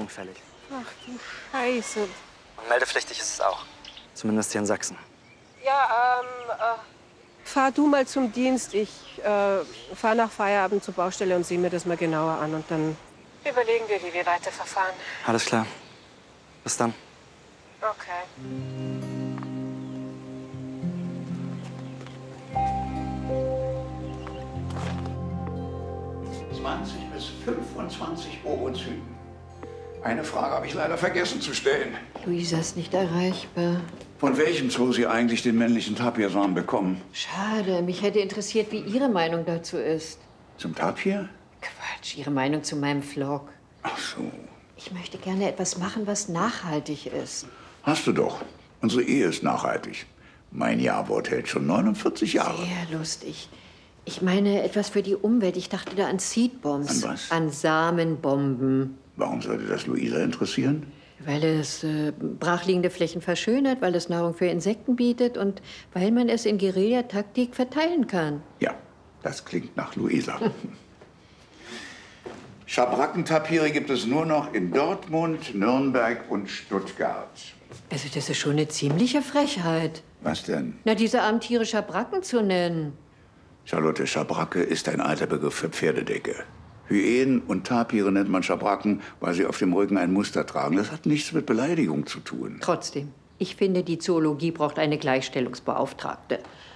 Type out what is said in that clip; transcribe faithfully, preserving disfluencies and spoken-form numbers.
Verfügung fällig. Ach du Scheiße. Und meldepflichtig ist es auch. Zumindest hier in Sachsen. Ja, ähm, äh, fahr du mal zum Dienst. Ich äh, fahr nach Feierabend zur Baustelle und sieh mir das mal genauer an. Und dann überlegen wir, wie wir weiterverfahren. Alles klar. Bis dann. Okay. zwanzig bis fünfundzwanzig Oocyten. Eine Frage habe ich leider vergessen zu stellen. Luisa ist nicht erreichbar. Von welchem Zoo Sie eigentlich den männlichen Tapirsamen bekommen? Schade, mich hätte interessiert, wie Ihre Meinung dazu ist. Zum Tapir? Quatsch, Ihre Meinung zu meinem Vlog. Ach so. Ich möchte gerne etwas machen, was nachhaltig ist. Hast du doch. Unsere Ehe ist nachhaltig. Mein Jawort hält schon neunundvierzig Jahre. Sehr lustig. Ich meine, etwas für die Umwelt. Ich dachte da an Seedbombs. An was? An Samenbomben. Warum sollte das Luisa interessieren? Weil es äh, brachliegende Flächen verschönert, weil es Nahrung für Insekten bietet und weil man es in Guerillataktik verteilen kann. Ja, das klingt nach Luisa. Schabrackentapire gibt es nur noch in Dortmund, Nürnberg und Stuttgart. Also das ist schon eine ziemliche Frechheit. Was denn? Na, diese armen Tiere Schabracken zu nennen. Charlotte, Schabracke ist ein alter Begriff für Pferdedecke. Hyänen und Tapire nennt man Schabracken, weil sie auf dem Rücken ein Muster tragen. Das hat nichts mit Beleidigung zu tun. Trotzdem, ich finde, die Zoologie braucht eine Gleichstellungsbeauftragte.